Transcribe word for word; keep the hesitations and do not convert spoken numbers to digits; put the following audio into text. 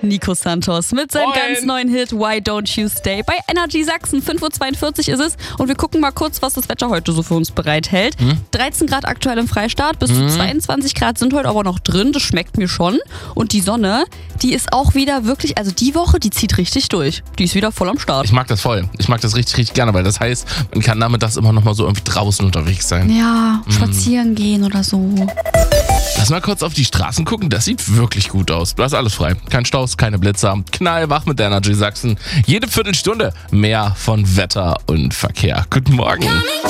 Nico Santos mit seinem Moin. ganz neuen Hit Why Don't You Stay bei Energy Sachsen. fünf Uhr zweiundvierzig ist es und wir gucken mal kurz, was das Wetter heute so für uns bereithält. Hm? dreizehn Grad aktuell im Freistaat, bis hm. zu zweiundzwanzig Grad sind heute aber noch drin, das schmeckt mir schon. Und die Sonne, die ist auch wieder wirklich, also die Woche, die zieht richtig durch. Die ist wieder voll am Start. Ich mag das voll. Ich mag das richtig, richtig gerne, weil das heißt, man kann nachmittags immer noch mal so irgendwie draußen unterwegs sein. Ja, hm. spazieren gehen oder so. Lass mal kurz auf die Straßen gucken, das sieht wirklich gut aus. Da ist alles frei. Kein Staus, keine Blitzer. Knallwach mit der Energy Sachsen. Jede Viertelstunde mehr von Wetter und Verkehr. Guten Morgen.